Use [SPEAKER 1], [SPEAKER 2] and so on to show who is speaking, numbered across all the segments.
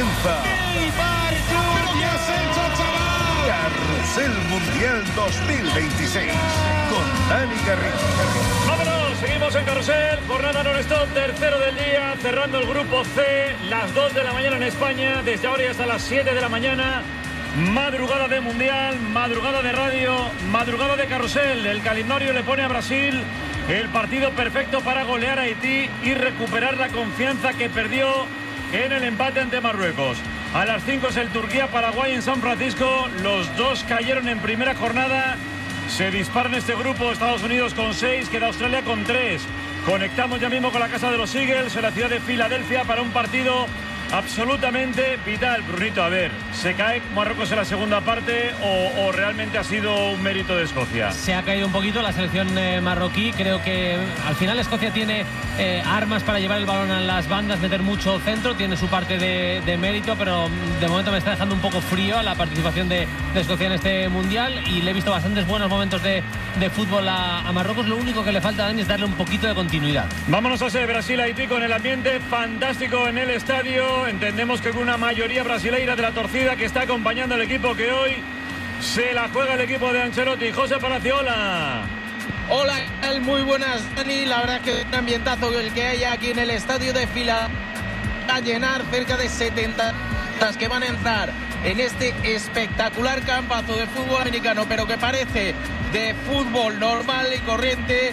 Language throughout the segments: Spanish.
[SPEAKER 1] comienza
[SPEAKER 2] Neymar Jr.
[SPEAKER 3] ¿Qué has hecho, chaval?
[SPEAKER 1] Carrusel Mundial 2026 con Dani Garrido.
[SPEAKER 4] ¡Vámonos! Seguimos en Carrusel, jornada non-stop, tercero del día, cerrando el grupo C, las 2 de la mañana en España, desde ahora y hasta las 7 de la mañana. Madrugada de Mundial, madrugada de radio, madrugada de Carrusel. El calendario le pone a Brasil el partido perfecto para golear a Haití y recuperar la confianza que perdió en el empate ante Marruecos. A las 5 es el Turquía-Paraguay en San Francisco. Los dos cayeron en primera jornada. Se disparan este grupo, Estados Unidos con 6, queda Australia con 3. Conectamos ya mismo con la casa de los Eagles en la ciudad de Filadelfia para un partido absolutamente vital. Brunito, a ver, ¿se cae Marruecos en la segunda parte o realmente ha sido un mérito de Escocia?
[SPEAKER 5] Se ha caído un poquito la selección marroquí. Creo que al final Escocia tiene armas para llevar el balón a las bandas, meter mucho centro, tiene su parte de mérito, pero de momento me está dejando un poco frío a la participación de Escocia en este Mundial, y le he visto bastantes buenos momentos de fútbol a Marruecos. Lo único que le falta a Dani es darle un poquito de continuidad.
[SPEAKER 4] Vámonos a ese Brasil-Haití con el ambiente fantástico en el estadio. Entendemos que con una mayoría brasileira de la torcida que está acompañando al equipo que hoy se la juega el equipo de Ancelotti. José Palaciola.
[SPEAKER 6] Hola, muy buenas, Dani. La verdad es que un ambientazo el que hay aquí en el estadio de Fila a llenar, cerca de 70 las que van a entrar en este espectacular campazo de fútbol americano, pero que parece de fútbol normal y corriente.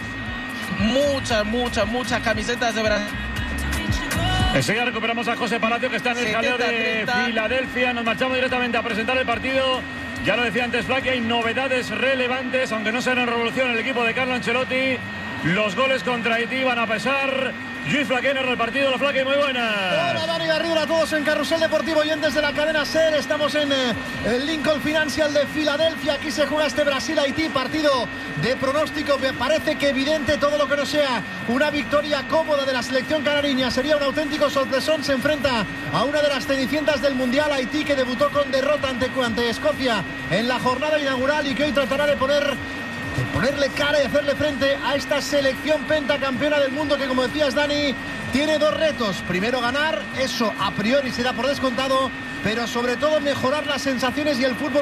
[SPEAKER 6] Muchas camisetas de Brasil.
[SPEAKER 4] Enseguida recuperamos a José Palacio, que está en el jaleo de Filadelfia. Nos marchamos directamente a presentar el partido. Ya lo decía antes Flaque, hay novedades relevantes, aunque no serán revolución en el equipo de Carlo Ancelotti. Los goles contra Haití van a pesar. Luis Flaque narra el partido. La Flaque, muy buena.
[SPEAKER 7] Hola Dani Garrido, a todos en Carrusel Deportivo, oyentes de la cadena SER. Estamos en el Lincoln Financial de Filadelfia. Aquí se juega este Brasil-Haití, partido de pronóstico. Me parece que evidente, todo lo que no sea una victoria cómoda de la selección canariña sería un auténtico sorpresón. Se enfrenta a una de las cenicientas del Mundial, Haití, que debutó con derrota ante Escocia en la jornada inaugural y que hoy tratará de ponerle cara y hacerle frente a esta selección pentacampeona del mundo que, como decías, Dani, tiene dos retos. Primero, ganar, eso a priori se da por descontado, pero sobre todo mejorar las sensaciones y el fútbol